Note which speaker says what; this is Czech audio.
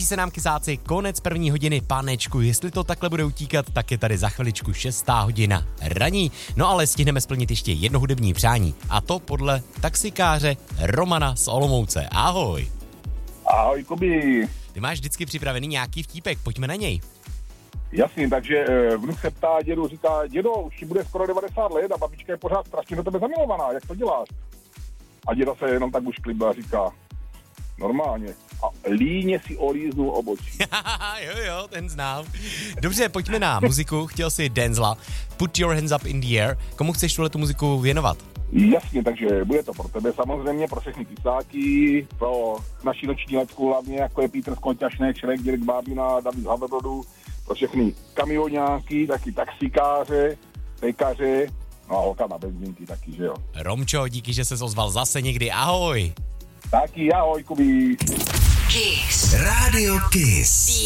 Speaker 1: se nám, kysáci, konec první hodiny, panečku. Jestli to takhle bude utíkat, tak je tady za chviličku 6. hodina raní. No ale stihneme splnit ještě jedno hudební přání. A to podle taxikáře Romana z Olomouce. Ahoj.
Speaker 2: Ahoj, Kubi.
Speaker 1: Ty máš vždycky připravený nějaký vtípek, pojďme na něj.
Speaker 2: Jasně, takže vnuk se ptá dědu, říká, dědo, už ti bude skoro 90 let a babička je pořád strašně do tebe zamilovaná, jak to děláš? A děda se jenom tak už klibla a říká, normálně. A líně si olíznul obočí.
Speaker 1: jo, ten znám. Dobře, pojďme na muziku, chtěl si Denzla. Put your hands up in the air. Komu chceš tu muziku věnovat?
Speaker 2: Jasně, takže bude to pro tebe samozřejmě, pro všechny kysáky, pro naši noční letku hlavně, jako je Petr Skonťašnek, Šrek, Dirk Bábina, David Haverbrodu, pro všechny kamionáky, taky taxikáře, pekaře, no a holka na benzínky taky, že jo.
Speaker 1: Romčo, díky, že ses ozval zase někdy, ahoj.
Speaker 2: Taky, ahoj, Kubi.
Speaker 3: Kiss. Radio Kiss.